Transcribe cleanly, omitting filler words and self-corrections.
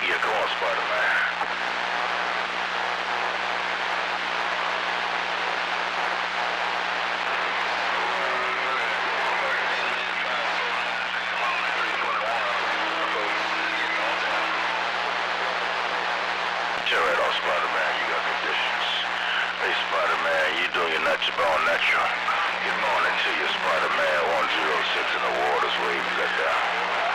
Yeah, come on, Spider-Man. Check right off, Spider-Man. You got conditions. Hey, Spider-Man, you doing your natural. Good morning to you, Spider-Man. 106 in the waters, wave let down.